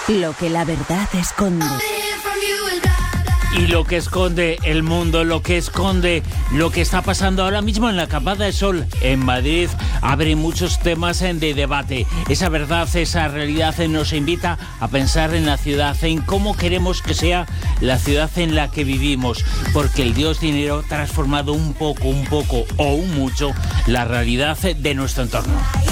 Lo que la verdad esconde. Y lo que esconde el mundo, lo que esconde lo que está pasando ahora mismo en la Campada de Sol en Madrid, abre muchos temas de debate. Esa verdad, esa realidad nos invita a pensar en la ciudad, en cómo queremos que sea la ciudad en la que vivimos, porque el dios dinero ha transformado un poco o un mucho la realidad de nuestro entorno.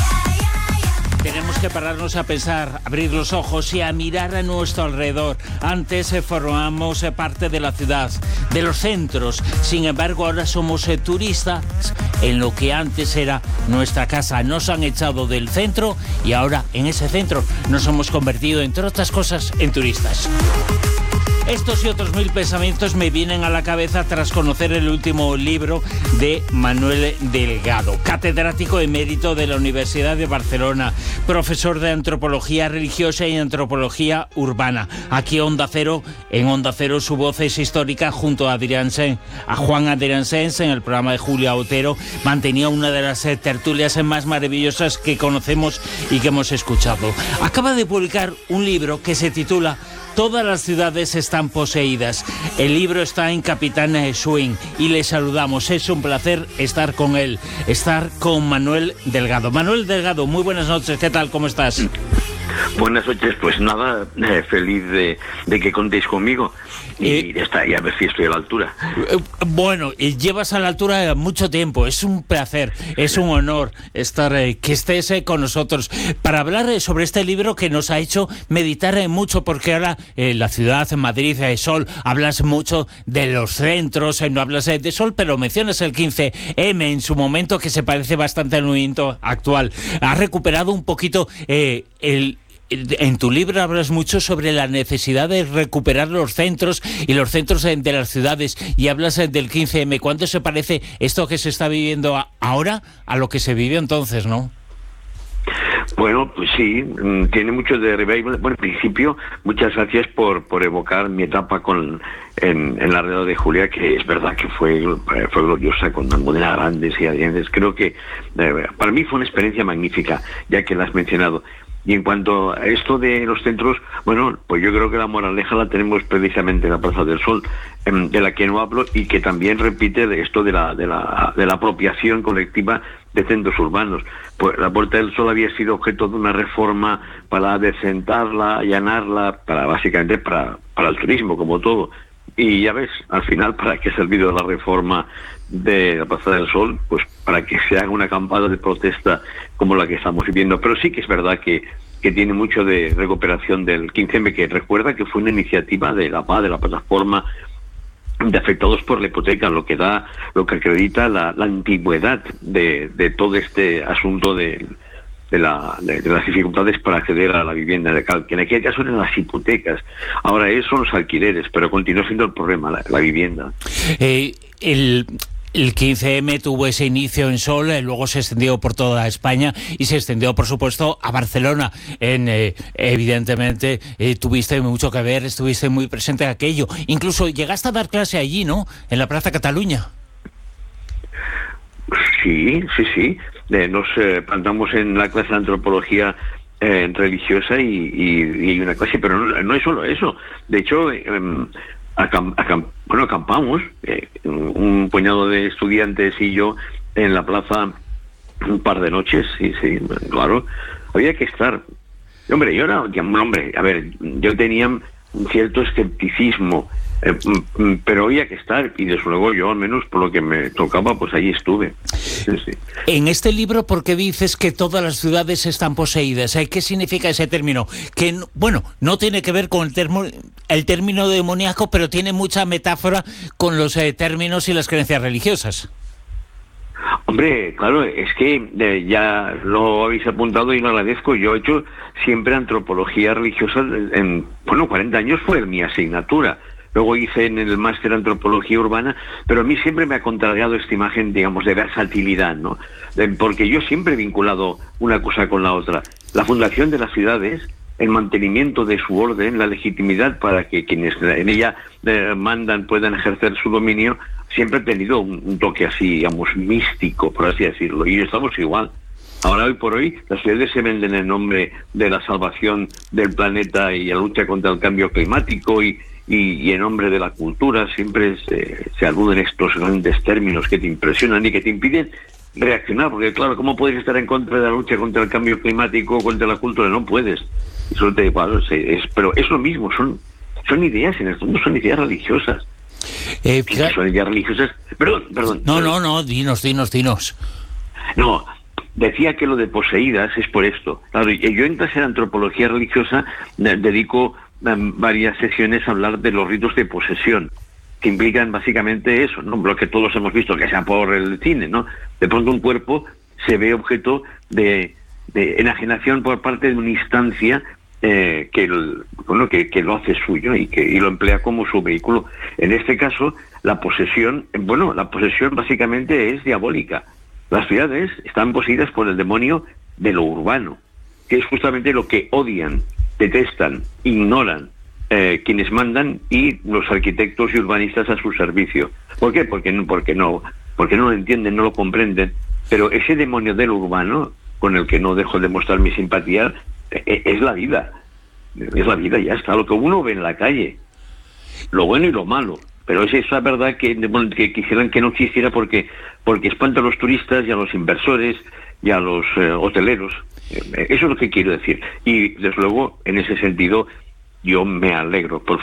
Tenemos que pararnos a pensar, abrir los ojos y a mirar a nuestro alrededor. Antes formamos parte de la ciudad, de los centros. Sin embargo, ahora somos turistas en lo que antes era nuestra casa. Nos han echado del centro y ahora en ese centro nos hemos convertido, entre otras cosas, en turistas. Estos y otros 1000 pensamientos me vienen a la cabeza tras conocer el último libro de Manuel Delgado, catedrático emérito de la Universidad de Barcelona, profesor de antropología religiosa y antropología urbana. Aquí en Onda Cero su voz es histórica junto a Juan Adrián Sens en el programa de Julia Otero. Mantenía una de las tertulias más maravillosas que conocemos y que hemos escuchado. Acaba de publicar un libro que se titula Todas las ciudades están poseídas. El libro está en Capitán Swing y le saludamos. Es un placer estar con él, estar con Manuel Delgado. Manuel Delgado, muy buenas noches. ¿Qué tal? ¿Cómo estás? Buenas noches. Pues nada, feliz de que contéis conmigo. Y a ver si estoy a la altura. Bueno, llevas a la altura mucho tiempo. Es un placer, es un honor estar que estés con nosotros para hablar sobre este libro que nos ha hecho meditar mucho, porque ahora la ciudad, en Madrid, Sol, hablas mucho de los centros, no hablas de Sol, pero mencionas el 15M en su momento, que se parece bastante al movimiento actual. Has recuperado un poquito en tu libro hablas mucho sobre la necesidad de recuperar los centros y los centros de las ciudades, y hablas del 15M. ¿Cuánto se parece esto que se está viviendo ahora a lo que se vivió entonces, no? Bueno, pues sí, tiene mucho de revival. Bueno, en principio, muchas gracias por evocar mi etapa en la red de Julia, que es verdad que fue gloriosa, con Almudena Grandes y Adrián. Creo que para mí fue una experiencia magnífica, ya que la has mencionado. Y en cuanto a esto de los centros, bueno, pues yo creo que la moraleja la tenemos precisamente en la Plaza del Sol, de la que no hablo, y que también repite de esto de la apropiación colectiva de centros urbanos. Pues la Puerta del Sol había sido objeto de una reforma para decentarla, allanarla, básicamente para el turismo, como todo. Y ya ves, al final, ¿para qué ha servido la reforma de la Plaza del Sol? Pues para que se haga una acampada de protesta como la que estamos viviendo. Pero sí que es verdad que tiene mucho de recuperación del 15M, que recuerda que fue una iniciativa de la PA, de la plataforma de afectados por la hipoteca, lo que acredita la antigüedad de todo este asunto de las dificultades para acceder a la vivienda, que en aquel caso eran las hipotecas. Ahora son los alquileres, pero continúa siendo el problema la vivienda. El 15M tuvo ese inicio en Sol, luego se extendió por toda España y se extendió, por supuesto, a Barcelona. Evidentemente, tuviste mucho que ver, estuviste muy presente en aquello. Incluso llegaste a dar clase allí, ¿no? En la Plaza Cataluña. Sí. Nos plantamos en la clase de antropología religiosa y una clase, pero no es solo eso. De hecho, acampamos, un puñado de estudiantes y yo, en la plaza un par de noches. Sí, claro, había que estar. Hombre, yo tenía un cierto escepticismo, pero había que estar, y desde luego yo, al menos por lo que me tocaba, pues allí estuve. Sí. En este libro, ¿por qué dices que todas las ciudades están poseídas? ¿Qué significa ese término? Que, bueno, no tiene que ver con el término demoníaco, pero tiene mucha metáfora con los términos y las creencias religiosas. Hombre, claro, es que ya lo habéis apuntado y lo agradezco. Yo he hecho siempre antropología religiosa. 40 años fue mi asignatura. Luego hice en el máster antropología urbana, pero a mí siempre me ha contrariado esta imagen, digamos, de versatilidad, ¿no? Porque yo siempre he vinculado una cosa con la otra. La fundación de las ciudades, el mantenimiento de su orden, la legitimidad para que quienes en ella mandan puedan ejercer su dominio, siempre ha tenido un toque así, digamos, místico, por así decirlo. Y estamos igual. Ahora, hoy por hoy, las ciudades se venden en nombre de la salvación del planeta y la lucha contra el cambio climático y en nombre de la cultura. Siempre se aluden estos grandes términos que te impresionan y que te impiden reaccionar, porque claro, ¿cómo puedes estar en contra de la lucha contra el cambio climático, contra la cultura? No puedes. Pero es lo mismo, son ideas, en el fondo son ideas religiosas. Son ideas religiosas. Perdón. No, dinos. No, decía que lo de poseídas es por esto. Claro, yo en clase de antropología religiosa dedico varias sesiones a hablar de los ritos de posesión, que implican básicamente eso, ¿no? Lo que todos hemos visto, que sea por el cine, ¿no? De pronto un cuerpo se ve objeto de enajenación por parte de una instancia que lo hace suyo y lo emplea como su vehículo. En este caso, la posesión básicamente es diabólica. Las ciudades están poseídas por el demonio de lo urbano, que es justamente lo que odian, detestan, ignoran quienes mandan y los arquitectos y urbanistas a su servicio. ¿Por qué? Porque no lo entienden, no lo comprenden. Pero ese demonio del urbano, con el que no dejo de mostrar mi simpatía, es la vida. Es la vida, ya está. Lo que uno ve en la calle, lo bueno y lo malo. Pero es esa verdad que quisieran que no existiera porque espanta a los turistas y a los inversores y a los hoteleros. Eso es lo que quiero decir. Y desde luego, en ese sentido, yo me alegro